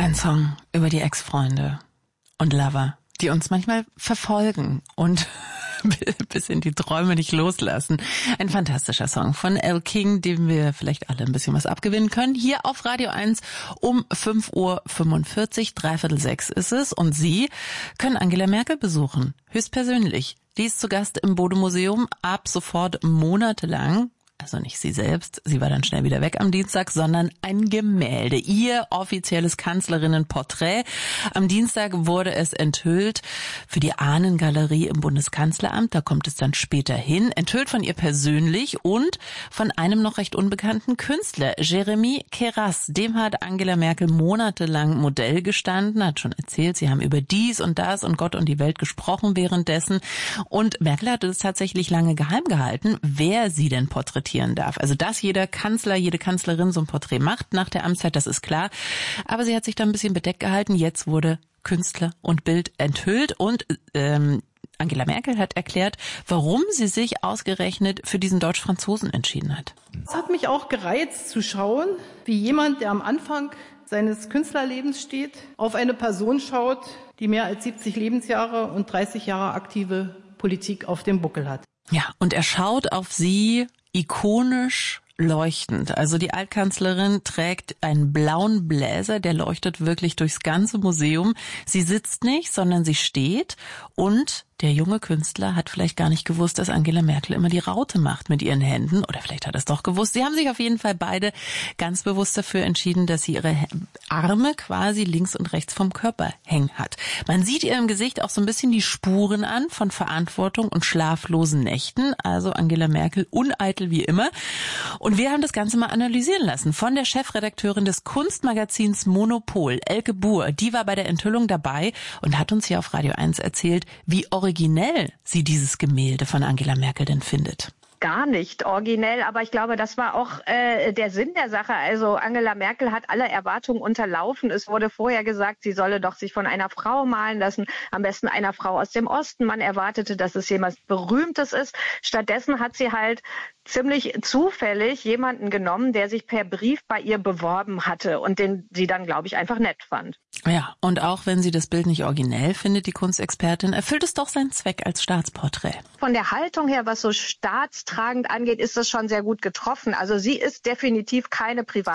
Ein Song über die Ex-Freunde und Lover, die uns manchmal verfolgen und bis in die Träume nicht loslassen. Ein fantastischer Song von Elle King, dem wir vielleicht alle ein bisschen was abgewinnen können. Hier auf Radio 1 um 5:45 Uhr, 5:45 ist es. Und Sie können Angela Merkel besuchen, höchstpersönlich. Die ist zu Gast im Bode-Museum ab sofort monatelang. Also nicht sie selbst, sie war dann schnell wieder weg am Dienstag, sondern ein Gemälde, ihr offizielles Kanzlerinnenporträt. Am Dienstag wurde es enthüllt für die Ahnengalerie im Bundeskanzleramt, da kommt es dann später hin, enthüllt von ihr persönlich und von einem noch recht unbekannten Künstler, Jeremy Keras. Dem hat Angela Merkel monatelang Modell gestanden, hat schon erzählt, sie haben über dies und das und Gott und die Welt gesprochen währenddessen. Und Merkel hatte es tatsächlich lange geheim gehalten, wer sie denn porträtieren darf. Also dass jeder Kanzler, jede Kanzlerin so ein Porträt macht nach der Amtszeit, das ist klar. Aber sie hat sich da ein bisschen bedeckt gehalten. Jetzt wurde Künstler und Bild enthüllt und Angela Merkel hat erklärt, warum sie sich ausgerechnet für diesen Deutsch-Franzosen entschieden hat. Es hat mich auch gereizt zu schauen, wie jemand, der am Anfang seines Künstlerlebens steht, auf eine Person schaut, die mehr als 70 Lebensjahre und 30 Jahre aktive Politik auf dem Buckel hat. Ja, und er schaut auf sie ikonisch leuchtend. Also die Altkanzlerin trägt einen blauen Bläser, der leuchtet wirklich durchs ganze Museum. Sie sitzt nicht, sondern sie steht und der junge Künstler hat vielleicht gar nicht gewusst, dass Angela Merkel immer die Raute macht mit ihren Händen. Oder vielleicht hat er es doch gewusst. Sie haben sich auf jeden Fall beide ganz bewusst dafür entschieden, dass sie ihre Arme quasi links und rechts vom Körper hängen hat. Man sieht ihr im Gesicht auch so ein bisschen die Spuren an von Verantwortung und schlaflosen Nächten. Also Angela Merkel uneitel wie immer. Und wir haben das Ganze mal analysieren lassen von der Chefredakteurin des Kunstmagazins Monopol, Elke Buhr. Die war bei der Enthüllung dabei und hat uns hier auf Radio 1 erzählt, wie originell sie dieses Gemälde von Angela Merkel denn findet. Gar nicht originell, aber ich glaube, das war auch der Sinn der Sache. Also Angela Merkel hat alle Erwartungen unterlaufen. Es wurde vorher gesagt, sie solle doch sich von einer Frau malen lassen, am besten einer Frau aus dem Osten. Man erwartete, dass es jemand Berühmtes ist. Stattdessen hat sie halt ziemlich zufällig jemanden genommen, der sich per Brief bei ihr beworben hatte und den sie dann, glaube ich, einfach nett fand. Ja, und auch wenn sie das Bild nicht originell findet, die Kunstexpertin, erfüllt es doch seinen Zweck als Staatsporträt. Von der Haltung her, was so staatstragend angeht, ist das schon sehr gut getroffen. Also sie ist definitiv keine